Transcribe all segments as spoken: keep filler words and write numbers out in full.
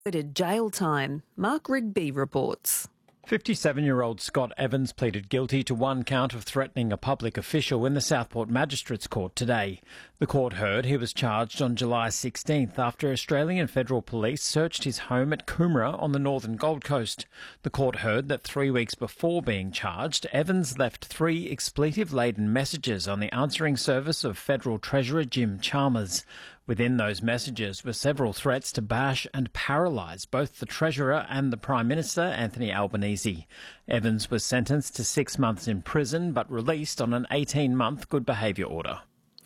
Jail time. Mark Rigby reports. fifty-seven-year-old Scott Evans pleaded guilty to one count of threatening a public official in the Southport Magistrates Court today. The court heard he was charged on July sixteenth after Australian Federal Police searched his home at Coomera on the northern Gold Coast. The court heard that three weeks before being charged, Evans left three expletive-laden messages on the answering service of Federal Treasurer Jim Chalmers. Within those messages were several threats to bash and paralyse both the Treasurer and the Prime Minister, Anthony Albanese. Evans was sentenced to six months in prison but released on an eighteen-month good behaviour order.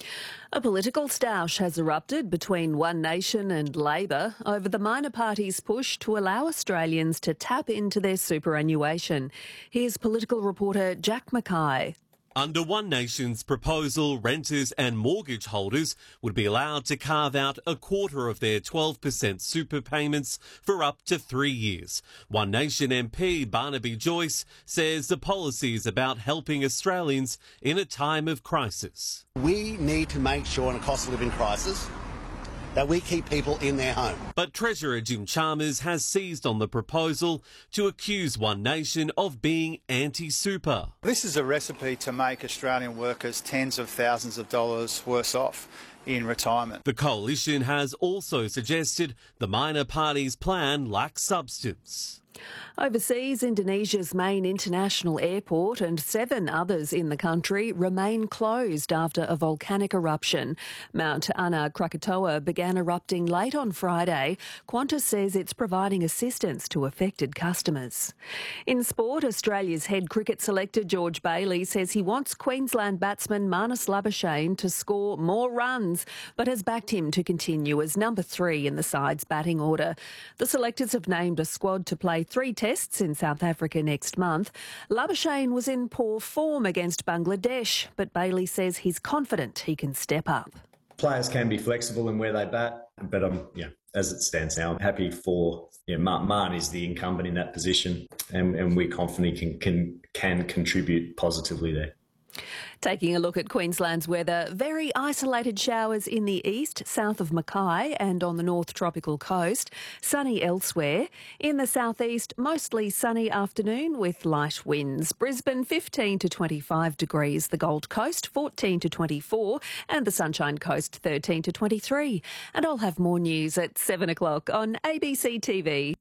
A political stoush has erupted between One Nation and Labor over the minor party's push to allow Australians to tap into their superannuation. Here's political reporter Jack Mackay. Under One Nation's proposal, renters and mortgage holders would be allowed to carve out a quarter of their twelve percent super payments for up to three years. One Nation M P Barnaby Joyce says the policy is about helping Australians in a time of crisis. We need to make sure in a cost of living crisis that we keep people in their home. But Treasurer Jim Chalmers has seized on the proposal to accuse One Nation of being anti-super. This is a recipe to make Australian workers tens of thousands of dollars worse off in retirement. The coalition has also suggested the minor party's plan lacks substance. Overseas, Indonesia's main international airport and seven others in the country remain closed after a volcanic eruption. Mount Anak Krakatoa began erupting late on Friday. Qantas says it's providing assistance to affected customers. In sport, Australia's head cricket selector George Bailey says he wants Queensland batsman Marnus Labuschagne to score more runs, but has backed him to continue as number three in the side's batting order. The selectors have named a squad to play three tests in South Africa next month. Labuschagne was in poor form against Bangladesh, but Bailey says he's confident he can step up. Players can be flexible in where they bat, but um, yeah, as it stands now, I'm happy for yeah, Marn, Marn is the incumbent in that position, and, and we confidently can, can can contribute positively there. Taking a look at Queensland's weather, very isolated showers in the east, south of Mackay and on the north tropical coast. Sunny elsewhere. In the southeast, mostly sunny afternoon with light winds. Brisbane fifteen to twenty-five degrees, the Gold Coast fourteen to twenty-four and the Sunshine Coast thirteen to twenty-three. And I'll have more news at seven o'clock on A B C T V.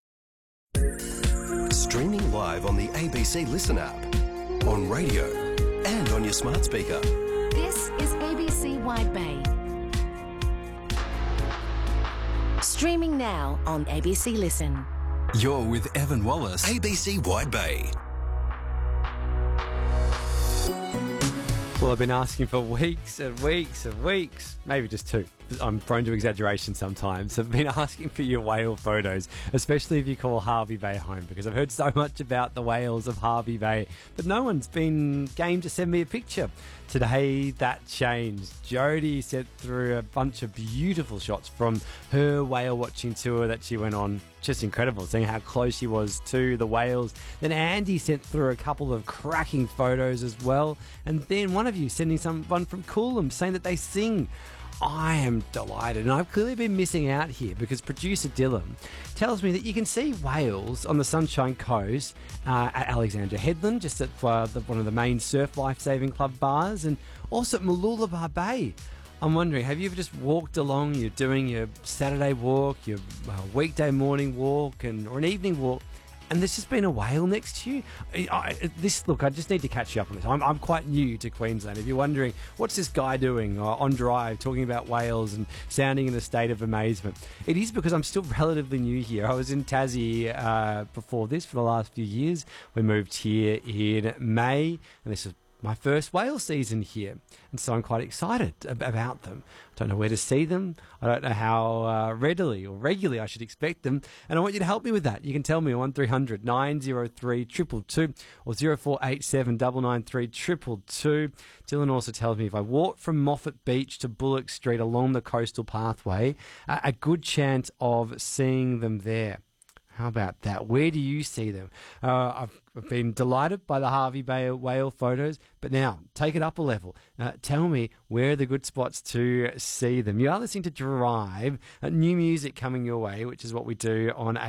Streaming live on the A B C Listen app, on radio and on your smart speaker. This is A B C Wide Bay. Streaming now on A B C Listen. You're with Evan Wallace, A B C Wide Bay. Well, I've been asking for weeks and weeks and weeks, maybe just two. I'm prone to exaggeration sometimes. I've been asking for your whale photos, especially if you call Hervey Bay home, because I've heard so much about the whales of Hervey Bay, but no one's been game to send me a picture. Today, that changed. Jodie sent through a bunch of beautiful shots from her whale watching tour that she went on. Just incredible, seeing how close she was to the whales. Then Andy sent through a couple of cracking photos as well. And then one of you sending some one from Coolum saying that they sing. I am delighted, and I've clearly been missing out here because producer Dylan tells me that you can see whales on the Sunshine Coast uh, at Alexandra Headland, just at uh, the, one of the main surf lifesaving club bars, and also at Mooloolaba Bay. I'm wondering, have you ever just walked along, you're doing your Saturday walk, your uh, weekday morning walk, and or an evening walk, and there's just been a whale next to you? I, I, this look, I just need to catch you up on this. I'm, I'm quite new to Queensland. If you're wondering, what's this guy doing uh, on drive, talking about whales and sounding in a state of amazement? It is because I'm still relatively new here. I was in Tassie uh, before this for the last few years. We moved here in May, and this is my first whale season here, and so I'm quite excited about them. I don't know where to see them. I don't know how uh, readily or regularly I should expect them, and I want you to help me with that. You can tell me on one three hundred nine oh three two two two or zero four eight seven nine nine three two two two. Dylan also tells me if I walk from Moffat Beach to Bullock Street along the coastal pathway, uh, a good chance of seeing them there. How about that? Where do you see them? Uh, I've, I've been delighted by the Hervey Bay whale photos, but now take it up a level. Uh, tell me where are the good spots to see them. You are listening to Drive, uh, new music coming your way, which is what we do on